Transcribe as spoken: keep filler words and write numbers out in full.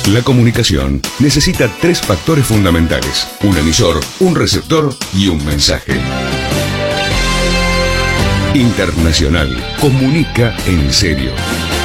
La comunicación necesita tres factores fundamentales: un emisor, un receptor y un mensaje. Internacional comunica en serio.